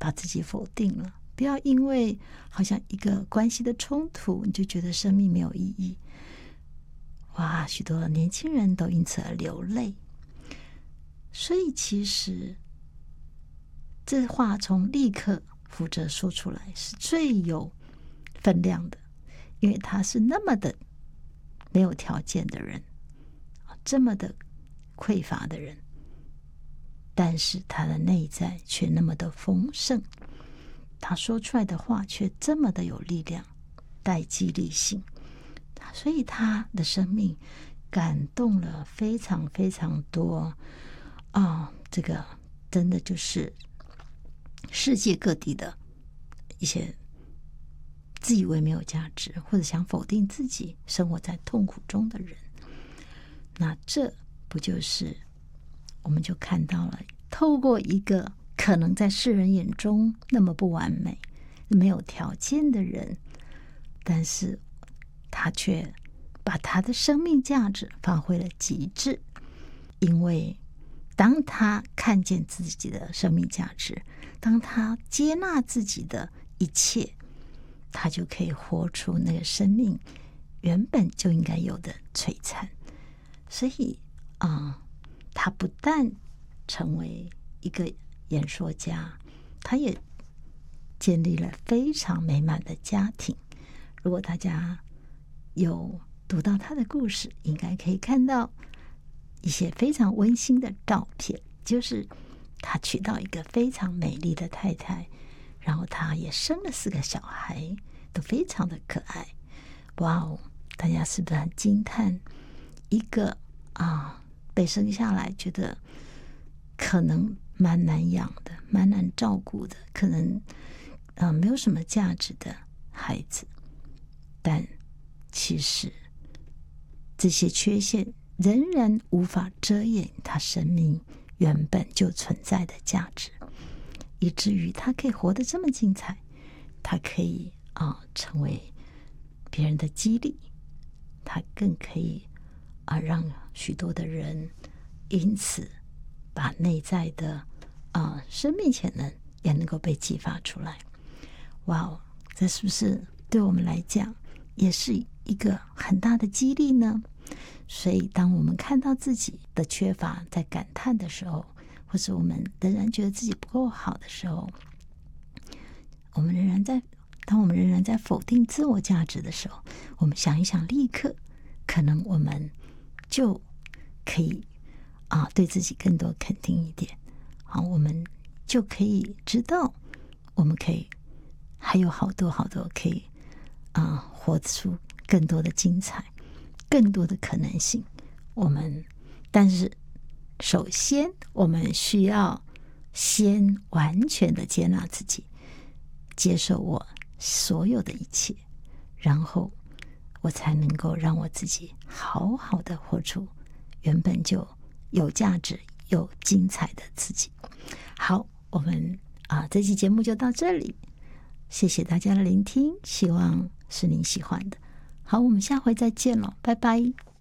把自己否定了，不要因为好像一个关系的冲突，你就觉得生命没有意义。哇，许多年轻人都因此而流泪。所以其实这话从立刻福泽说出来是最有分量的，因为他是那么的没有条件的人，这么的匮乏的人，但是他的内在却那么的丰盛，他说出来的话却这么的有力量，带激励性，所以他的生命感动了非常非常多这个真的就是世界各地的一些自以为没有价值或者想否定自己生活在痛苦中的人。那这不就是我们就看到了，透过一个可能在世人眼中那么不完美没有条件的人，但是他却把他的生命价值发挥了极致。因为当他看见自己的生命价值，当他接纳自己的一切，他就可以活出那个生命原本就应该有的璀璨。所以他不但成为一个演说家，他也建立了非常美满的家庭。如果大家有读到他的故事，应该可以看到一些非常温馨的照片，就是他娶到一个非常美丽的太太，然后他也生了4个小孩，都非常的可爱。哇哦，大家是不是很惊叹？一个被生下来觉得可能蛮难养的，蛮难照顾的，可能没有什么价值的孩子，但其实这些缺陷仍然无法遮掩他生命原本就存在的价值，以至于他可以活得这么精彩，他可以成为别人的激励，他更可以让许多的人因此把内在的生命潜能也能够被激发出来。哇哦，这是不是对我们来讲也是一个很大的激励呢？所以当我们看到自己的缺乏在感叹的时候，或是我们仍然觉得自己不够好的时候，当我们仍然在否定自我价值的时候，我们想一想，立刻可能我们就可以对自己更多肯定一点。我们就可以知道我们可以还有好多好多可以活出更多的精彩，更多的可能性。但是首先我们需要先完全的接纳自己，接受我所有的一切，然后我才能够让我自己好好的活出原本就有价值有精彩的自己。好，我们这期节目就到这里，谢谢大家的聆听，希望是您喜欢的。好，我们下回再见了，拜拜。